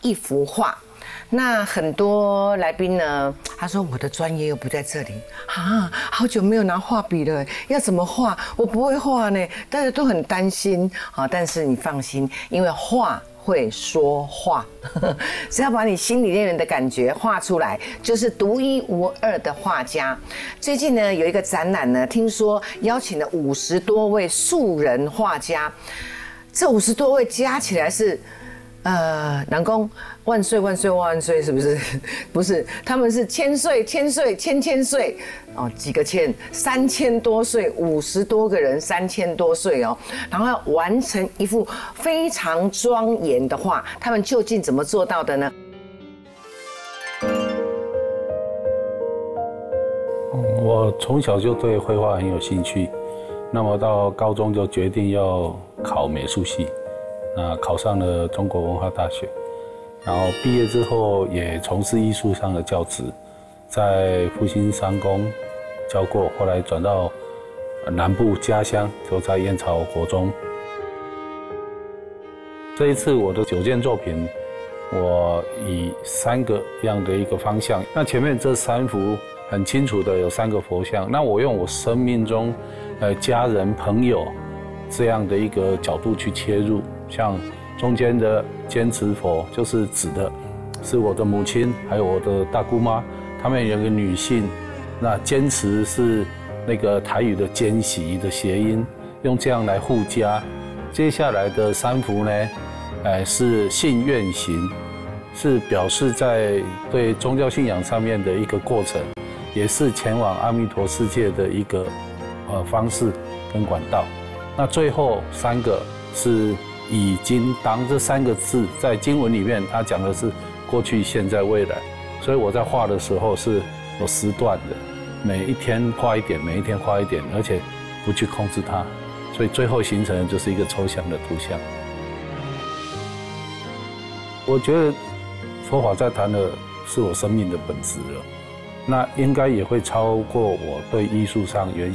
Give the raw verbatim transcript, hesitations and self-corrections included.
一幅画。那很多来宾呢，他说我的专业又不在这里啊，好久没有拿画笔了，要怎么画？我不会画呢，大家都很担心啊。但是你放心，因为画会说话，只要把你心里面的感觉画出来，就是独一无二的画家。最近呢，有一个展览呢，听说邀请了五十多位素人画家，这五十多位加起来是。呃，南宫万岁万岁万岁，是不是？不是，他们是千岁千岁千千岁哦，几个千，三千多岁，五十多个人，三千多岁哦，然后要完成一幅非常庄严的画，他们究竟怎么做到的呢？ 我从小就对绘画很有兴趣，那么到高中就决定要考美术系。那考上了中国文化大学，然后毕业之后也从事艺术上的教职，在复兴商工教过，后来转到南部家乡，就在燕巢国中。这一次我的九件作品，我以三个样的一个方向。那前面这三幅很清楚的有三个佛像，那我用我生命中，呃，家人朋友这样的一个角度去切入。像中间的坚持佛，就是指的是我的母亲，还有我的大姑妈，她们有个女性。那坚持是那个台语的奸习的谐音，用这样来护家。接下来的三幅呢，呃，是信愿行，是表示在对宗教信仰上面的一个过程，也是前往阿弥陀世界的一个呃方式跟管道。那最后三个是。以今当这三个字在经文里面，它讲的是过去、现在、未来，所以我在画的时候是有时段的，每一天画一点，每一天画一点，而且不去控制它，所以最后形成的就是一个抽象的图像。我觉得佛法在谈的是我生命的本质了，那应该也会超过我对艺术上原